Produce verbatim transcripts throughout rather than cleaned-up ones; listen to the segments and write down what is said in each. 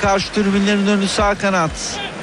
karşı tribünlerin önü sağ kanat.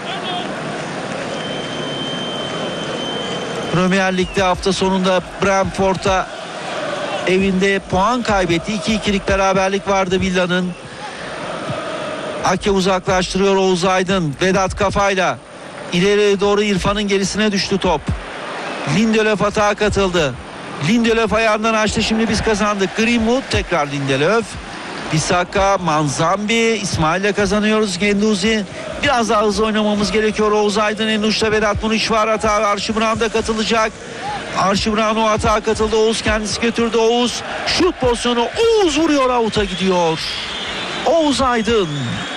Premier Lig'de hafta sonunda Brentford'a evinde puan kaybetti. iki ikilik beraberlik vardı Villa'nın. Ake uzaklaştırıyor Oğuz Aydın. Vedat kafayla ileriye doğru İrfan'ın gerisine düştü top. Lindelöf atağa katıldı. Lindelöf ayağından açtı, şimdi biz kazandık. Greenwood tekrar Lindelöf. Bissaka, Manzambi, İsmail'le kazanıyoruz. Genduzi, biraz daha hızlı oynamamız gerekiyor. Oğuz Aydın en uçta, Vedat Muriç var, hata. Archie Brown da katılacak. Archie Brown o hata katıldı. Oğuz kendisi götürdü. Oğuz şut pozisyonu. Oğuz vuruyor, avuta gidiyor. Oğuz Aydın.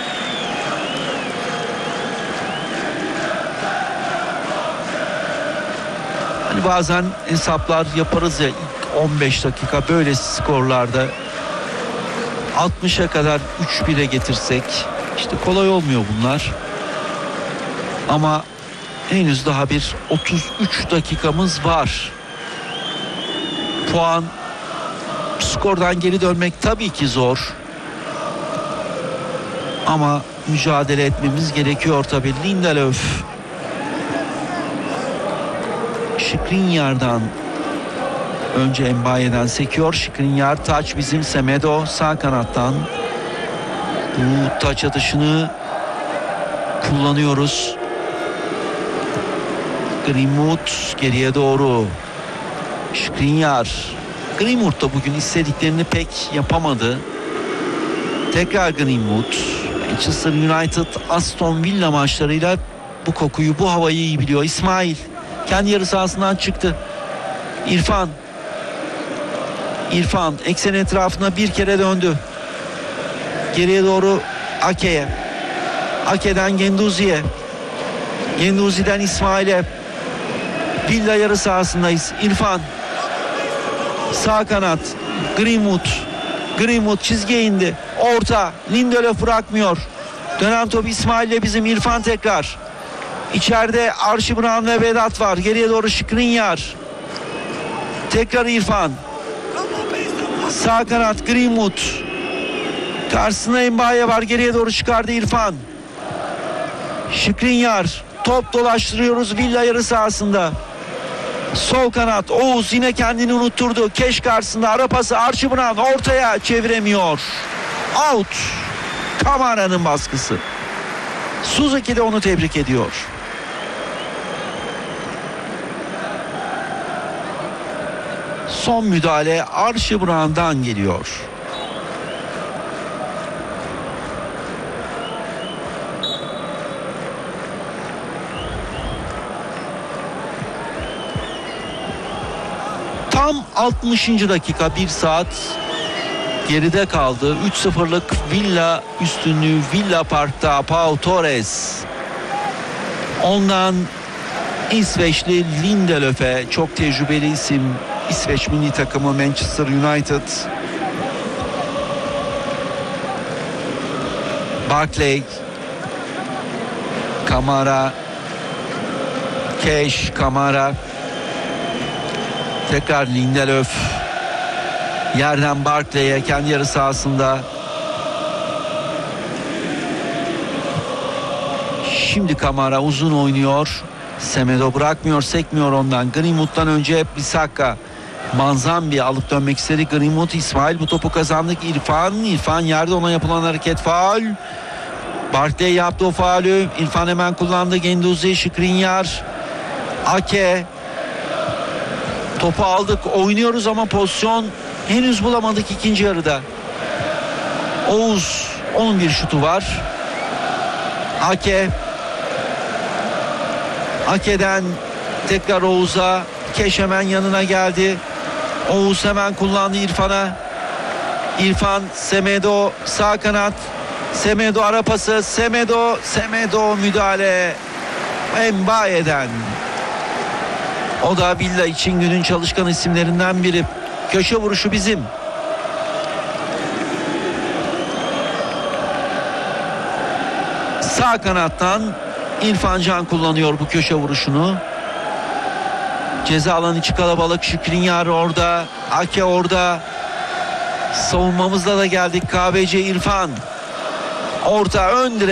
Hani bazen hesaplar yaparız ya, ilk on beş dakika böyle skorlarda altmışa kadar üç bire getirsek, işte kolay olmuyor bunlar. Ama henüz daha bir otuz üç dakikamız var. Puan, skordan geri dönmek tabii ki zor. Ama mücadele etmemiz gerekiyor tabii. Lindelöf Skriniar'dan önce Mbaye'den sekiyor. Skriniar taç bizim. Semedo sağ kanattan. Bu taç atışını kullanıyoruz. Greenwood geriye doğru. Skriniar. Greenwood da bugün istediklerini pek yapamadı. Tekrar Greenwood. Manchester United Aston Villa maçlarıyla bu kokuyu, bu havayı iyi biliyor. İsmail kendi yarı sahasından çıktı. İrfan. İrfan eksen etrafına bir kere döndü. Geriye doğru Ake'ye. Ake'den Genduzi'ye. Genduzi'den İsmail'e. Villa yarı sahasındayız. İrfan. Sağ kanat. Greenwood. Greenwood çizgiye indi. Orta. Lindelöf bırakmıyor. Dönen top İsmail'le bizim. İrfan tekrar. İçeride Archie Brown ve Vedat var. Geriye doğru Skriniar. Tekrar İrfan. Sağ kanat Greenwood. Karşısında Mbaye var. Geriye doğru çıkardı İrfan. Skriniar. Top dolaştırıyoruz Villa yarı sahasında. Sol kanat Oğuz yine kendini unutturdu. Keş karşısında ara pası, Archie Brown ortaya çeviremiyor. Out. Kamara'nın baskısı. Suzuki de onu tebrik ediyor. Son müdahale Archie Brown'dan geliyor. Tam altmışıncı dakika, bir saat geride kaldı. üç sıfırlık Villa üstünlüğü Villa Park'ta. Pau Torres. Ondan İsveçli Lindelöf'e, çok tecrübeli isim. İsveç milli takımı Manchester United. Barkley. Kamara. Keş, Kamara. Tekrar Lindelöf. Yerden Barkley'e, kendi yarı sahasında. Şimdi Kamara uzun oynuyor. Semedo bırakmıyor, sekmiyor ondan. Greenwood'dan önce Bissaka. Manzambi alıp dönmek istedi. Greenwood, İsmail bu topu kazandık. İrfan, İrfan yerde, ona yapılan hareket faul. Barkley yaptı o faulü. İrfan hemen kullandı. Genduzi, Skriniar. Ake. Topu aldık, oynuyoruz ama pozisyon henüz bulamadık ikinci yarıda. Oğuz, onun bir şutu var. Ake. Ake'den tekrar Oğuz'a. Keş hemen yanına geldi. Oğuz hemen kullandı İrfan'a. İrfan, Semedo sağ kanat. Semedo ara pası. Semedo, Semedo müdahale. Mbaye'den. O da Villa için günün çalışkan isimlerinden biri. Köşe vuruşu bizim. Sağ kanattan İrfan Can kullanıyor bu köşe vuruşunu. Ceza alanı içi kalabalık. Skriniar orada. Ake orada. Savunmamızda da geldik. K B C İrfan. Orta ön direk.